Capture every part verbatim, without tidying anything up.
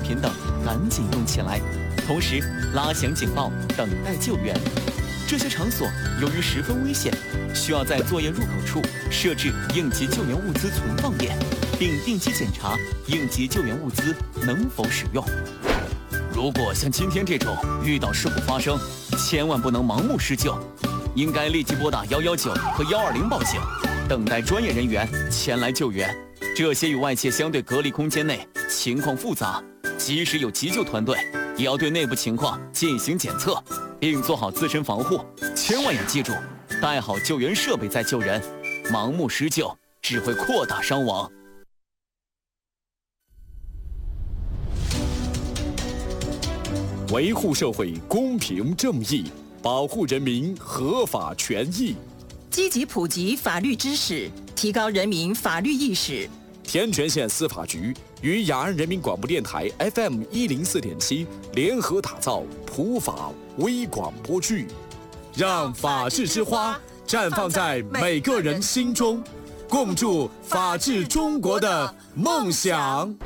品等赶紧用起来，同时拉响警报，等待救援。这些场所由于十分危险，需要在作业入口处设置应急救援物资存放点，并定期检查应急救援物资能否使用。如果像今天这种遇到事故发生，千万不能盲目施救，应该立即拨打一一九和一二零报警，等待专业人员前来救援。这些与外界相对隔离空间内，情况复杂，即使有急救团队，也要对内部情况进行检测，并做好自身防护。千万要记住，带好救援设备再救人，盲目施救只会扩大伤亡。 维护社会公平正义，保护人民合法权益， 积极普及法律知识，提高人民法律意识。 天全县司法局与雅安人民广播电台 F M 一零四点七联合打造普法微广播剧，让法治之花绽放在每个人心中，共筑法治中国的梦想。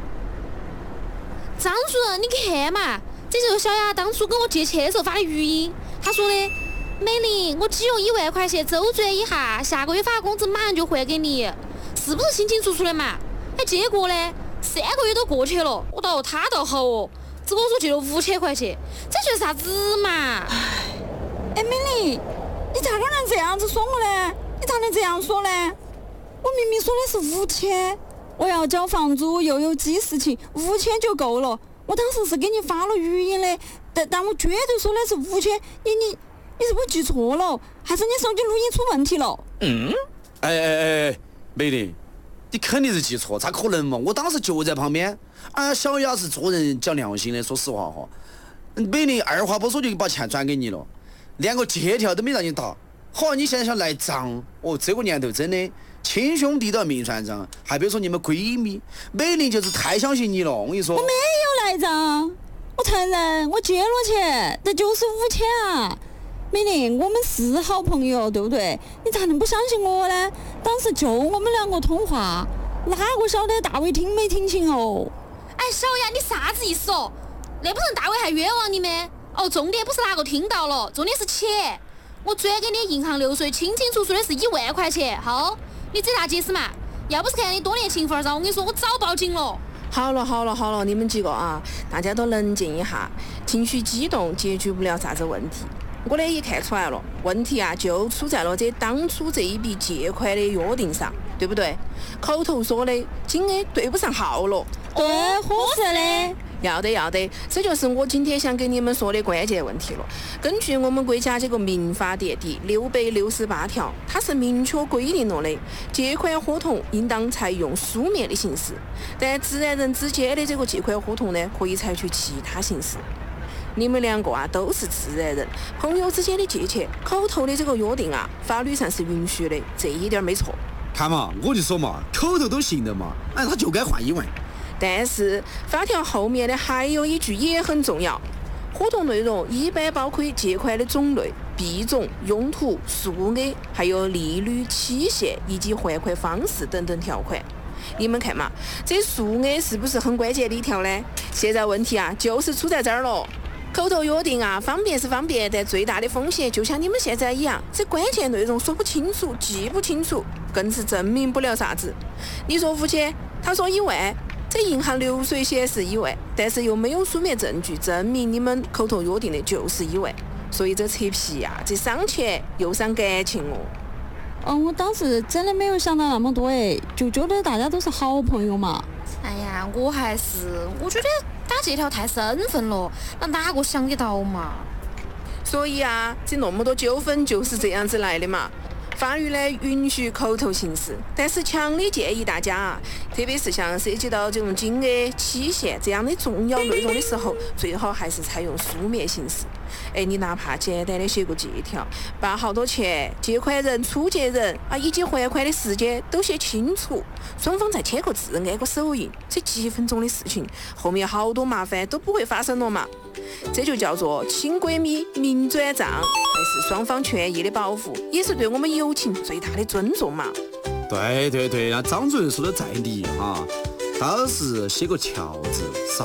张主任，你看嘛，这就是小雅当初跟我借钱的时候发的语音。他说的：“美玲，我只用一万块钱周转一下，下个月发工资马上就还给你，是不是清清楚楚的嘛？”哎，结果呢，三个月都过去了，我倒他倒好哦，只跟我说借了五千块钱，这就是啥子嘛？ 哎，美玲，你咋个能这样子说我呢？你咋能这样说呢？我明明说的是五千，我要交房租又有记事情，五千就够了。我当时是给你发了语音的，但但我绝对说的是五千，你你你是不是记错了，还是你手机录音出问题了？ 嗯，哎哎哎，美玲，你肯定是记错，咋可能嘛？我当时就在旁边。啊，小雅是做人讲良心的，说实话哈。美玲二话不说就把钱转给你了，连个借条都没让你打。好，你现在想赖账？哦，这个年头真的亲兄弟都要明算账，还别说你们闺蜜，美玲就是太相信你了。我跟你说， 我没有赖账，我承认我借了钱，但就是五千啊。美玲，我们是好朋友，对不对？你咋能不相信我呢？当时就我们两个通话，哪个晓得大伟听没听清哦？ 哎，小雅，你啥子意思哦？那不成大伟还冤枉你们？哦，重点不是哪个听到了，重点是钱。我转给你银行流水，清清楚楚的是一万块钱。好，你这咋解释嘛？要不是看你多年情分上，我跟你说，我早报警了。 好了好了好了，你们几个啊，大家都冷静一下，情绪激动解决不了啥子问题。我呢也看出来了，问题啊就出在了这当初这一笔借款的约定上，对不对？口头说的金额对不上号了。 对，合适的。 要得要得，这就是我今天想跟你们说的关键问题了。根据我们国家这个民法典第六百六十八条，它是明确规定了的，借款合同应当采用书面的形式，但自然人之间的这个借款合同呢，可以采取其他形式。你们两个啊都是自然人，朋友之间的借钱，口头的这个约定啊，法律上是允许的，这一点没错。 看嘛，我就说嘛，口头都行的嘛，哎，他就该换一万。 但是法条后面的还有一句也很重要，合同内容一般包括借款的种类、币种、用途、数额，还有利率、期限以及还款方式等等条款。你们看嘛，这数额是不是很关键的一条呢？现在问题啊，就是出在这儿了。口头约定啊，方便是方便，但最大的风险就像你们现在一样，这关键内容说不清楚、记不清楚，更是证明不了啥子。你说五千，他说一万。这银行流水显示一万，但是又没有书面证据证明你们口头约定的就是一万，所以这扯皮呀、啊，这伤钱又伤感情哦。 哦，我当时真的没有想到那么多哎，就觉得大家都是好朋友嘛。 哎呀，我还是我觉得打借条太生分了，那哪个想得到嘛？ 所以啊，这那么多纠纷就是这样子来的嘛。法律呢允许口头形式，但是强烈建议大家啊，特别是像涉及到这种金额、期限这样的重要内容的时候，最好还是采用书面形式。哎，你哪怕简单的写个借条，把好多钱、借款人、出借人啊以及还款的时间都写清楚，双方再签个字、按个手印，这几分钟的事情，后面好多麻烦都不会发生了嘛。这就叫做亲闺蜜明转账，还是双方权益的保护，也是对我们友情最大的尊重嘛。 对对对，那张主任说的在理哈，倒是写个条子，啥